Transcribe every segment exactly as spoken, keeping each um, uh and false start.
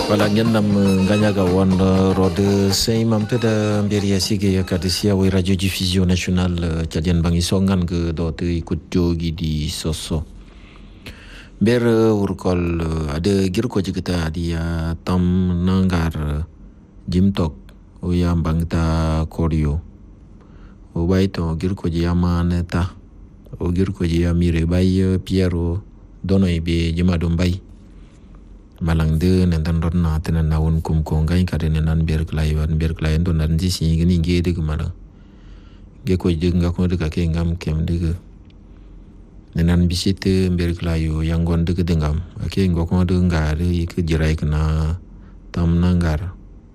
Walangyan nam ganyaga wan rode sei mam tada mberi asige ya kadisia wa radio diffusion national kalian bangi songan ke dote ikut jogi di soso. Ber urkol ada girko kita dia tam nanggar jimtok o yang bangta koryo. O baito girko jama neta. O girko jia mire bay Piero dono ibe jema dombai. Malang de nantan rona tenan naun kum kongai kare nan ber klaiwan ber klaien to nan ji si gini ge de gumara ge ko je nga ko de ka ke ngam kem de ge nan bisite ber klaio yang gon de de ngam ake ngo ko de ngar ke jirai kana tam nangar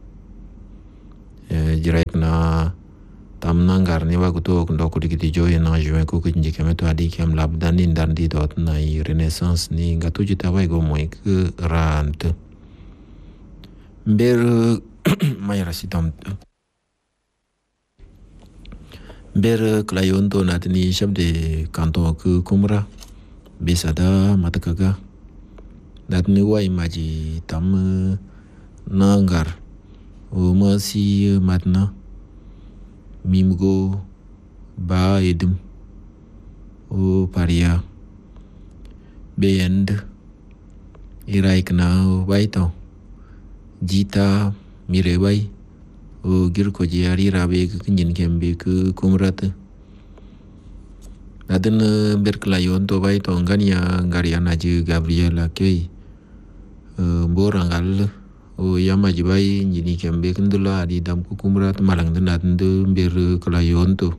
e jirai kana tam nangar ni wa ko to ndo ko de jo na jo ko ko nje kem to adi kem lab dan in dan di dot na i renaissance ni nga to jita wa go moy ke rant ber may rasitam ber klayon to na tni shabde kanto ke kumra besada matakaga dat ni wa imaji tam nangar o masi matna mimgo ba edum o paria beyend irai kena baito jita mirebai o girko jiari rabe ke kinjin kembe ke kumrat aden berklayon to baito ngania ngariana je Gabriela kei borangal o yama jibai njini kembe kendula di dam kumrat malang denat ndu ber klayon to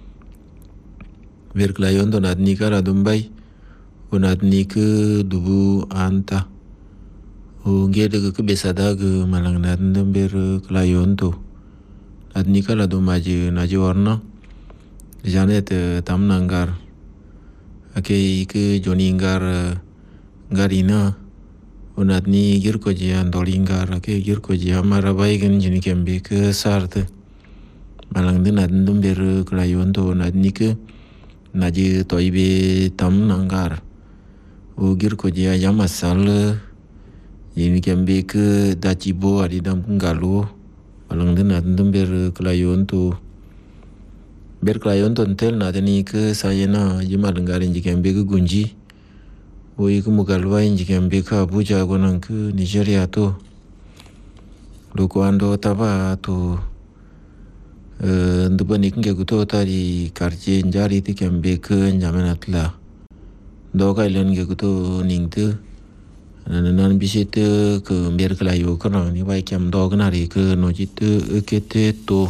ber klayon to nat nikara dumbai o nat nik dubu anta o ngede ke besada ke malang nat ndu ber klayon to nat nikala dumaji naji warna janet tam nangar ake ke joningar garina unat ni girko jia ndolingar ke girko jia marabai gen jini kembe ke sarte malang de nat ndum ber klayon to nat ni ke naji toibe tam nangar o girko jia yamasal jini kembe ke dachibo adi dam ngalo malang de nat ndum ber klayon to ber klayon to tel nat ni ke sayena jimal ngarin jini kembe ke gunji Oi ku mugalwa inji kembe ka Abuja gonang ke Nigeria to loko ando taba to eh ndubani kinge kuto tari quartier njari ti kembe ke njamenatla do ka len ge kuto ningte nan bisite ke ber kala yo kana ni bai kem do gnari ke no jite ekete to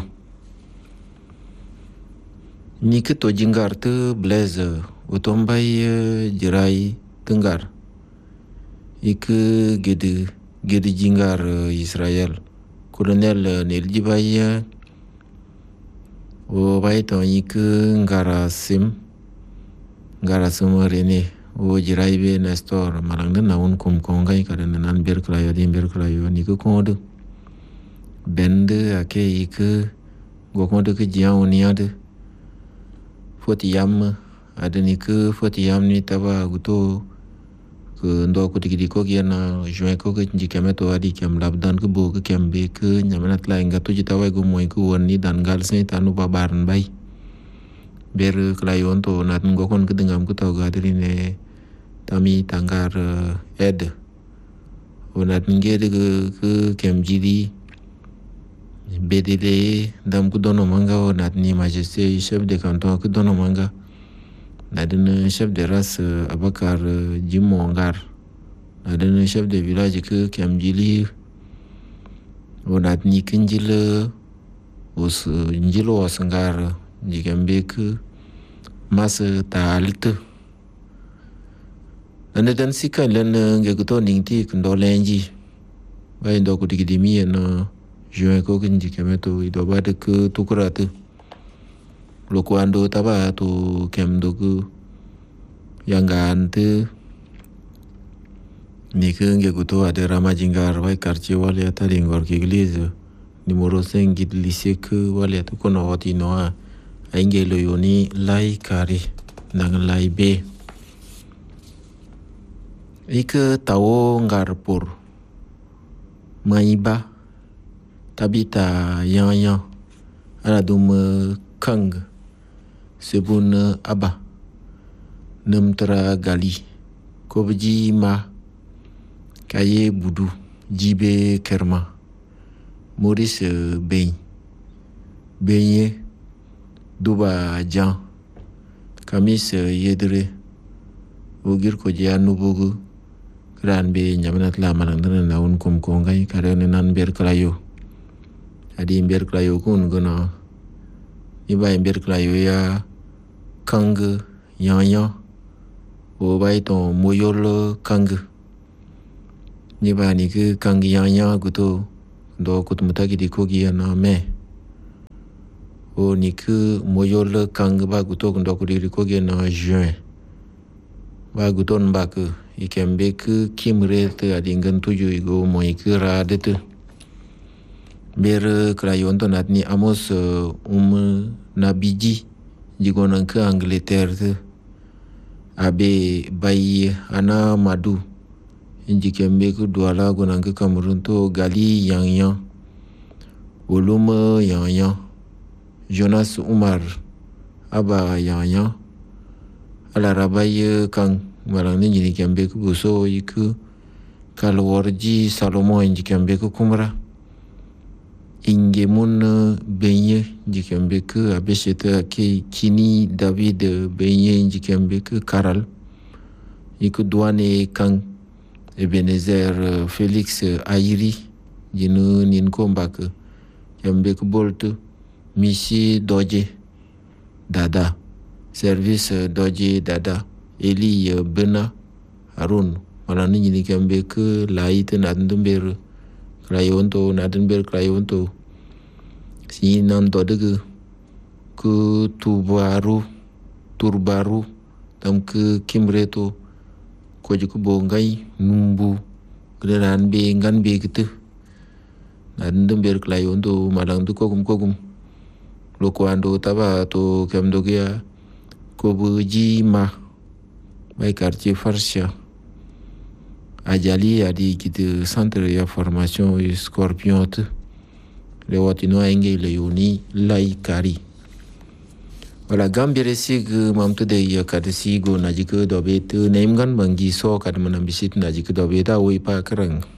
ni ke to jingar te blaze utombai jirai tenggar ik gede gede jingar Israel kolonel Neljibaya o baito ik ngarasim ngarasim rene o jiraibe Nestor malang na naun kum kongai kada nan ber klayo di ber klayo ni ko kode bende ake ik go kode ke jiao ni ade foti yam ada ni ke foti yam ni taba guto ke ndo ko tigi ko kiana join ko ke njikame to adi kem labdan ke bo ke kembe ke nyamanat la nga to jita wai go moy ko woni dan gal sen tanu babaran bay ber klayon to nat ngo kon ke dengam ko taw gadri ne tami tangar ed onat ngede ke ke kem jidi bedele dam ko dono manga onat ni majesté chef de canton ko dono manga Nadine chef de race Abakar Jimongar. Nadine chef de village ke Kiamjili. Onat ni kinjile us njilo wasangar jikambe ke mas talit. Ane dan sika len ngeguto ningti kendo lenji. Bayi ndo kutikidimi na juin ko kinjikame to idobade ke tukurate. Loko ando taba to kem doku yang gante ni ke nge kuto ada rama jingar wai quartier wale ata lingor ke église numero cinq gid lycée ke wale to kono hoti noa ainge lo yoni lai kari nang lai be ik tawo ngarpur Maiba tabita yang yang ala dum kang sebun aba nemtra gali kobji ma kaye budu jibe kerma Maurice ben benye duba jan kamis yedre ogir ko dia nubugu kran be nyamanat la manang nan la un kum ko ngai kare nan ber klayo adi ber klayo kun gona iba ber klayo ya kang yang yang o bai to moyol kang ni ba ni ke kang yang yang guto do kut mutaki di ko gi na me o ni ke moyol kang ba guto ndo ko di ko gi na juin ba guton ba ke ikembe ke kimre te adingan tuju igo mo ikira dete ber krayon to natni amos um nabiji jigo nan ke Angleterre te abe bayi ana madu inji kembe ku duala go nan ke Cameroun to gali yang yang volume yang yang Jonas Umar aba yang yang ala rabaye kang malang ni jini kembe ku buso iku kalwarji Salomo inji kembe ku kumra inge mun benye inji kembe ku abesheta ke kini David benye inji kembe ku Karal iku duane kang Ebenezer Felix Ayiri jinu nin komba ke kembe ku boltu misi doje dada service doje dada Eli bena Harun malani jini kembe ke lai te nadun ber krayon to nadun ber krayon to si nan to de ke tubaru turbaru tam ke kimre to ko jiku bongai numbu kedan be ngan be gitu nadun ber krayon to malang tu kogum kogum loko ando taba to kemdo kia ko buji ma bay quartier Farsia ajali adi gitu centre ya formation scorpion te le watino enge le yoni lai kari wala gambire sig mamtu de ya kadisi go najike dobe te naimgan bangi so kad manambisit najike dobe da wi pa kerang